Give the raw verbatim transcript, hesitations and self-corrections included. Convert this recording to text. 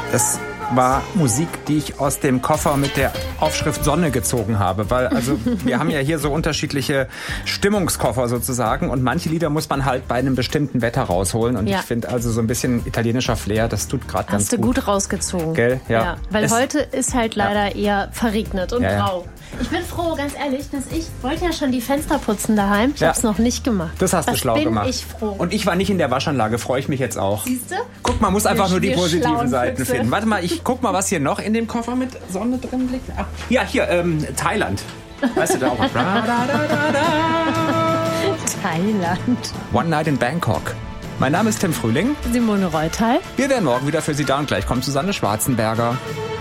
Das war Musik, die ich aus dem Koffer mit der Aufschrift Sonne gezogen habe, weil also wir haben ja hier so unterschiedliche Stimmungskoffer sozusagen und manche Lieder muss man halt bei einem bestimmten Wetter rausholen und ja. ich finde also so ein bisschen italienischer Flair, das tut gerade ganz gut. Hast du gut rausgezogen. Gell? Ja. ja weil es, heute ist halt leider ja. eher verregnet und ja, grau. Ja. Ich bin froh, ganz ehrlich, dass ich wollte ja schon die Fenster putzen daheim. Ich ja. habe es noch nicht gemacht. Das hast Was du schlau bin gemacht. Ich froh. Und ich war nicht in der Waschanlage, freue ich mich jetzt auch. Siehst du? Guck, man muss einfach wir, nur die positiven Seiten Füchse. finden. Warte mal, ich guck mal, was hier noch in dem Koffer mit Sonne drin liegt. Ah, ja, hier, ähm, Thailand. Weißt du da auch? Thailand. One Night in Bangkok. Mein Name ist Tim Frühling. Simone Reutal. Wir wären morgen wieder für Sie da und gleich kommt Susanne Schwarzenberger.